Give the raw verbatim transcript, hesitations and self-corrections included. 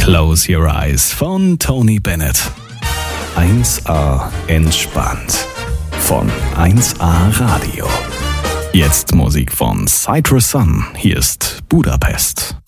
Close Your Eyes von Tony Bennett. eins A entspannt von eins A Radio. Jetzt Musik von Citrus Sun. Hier ist Budapest.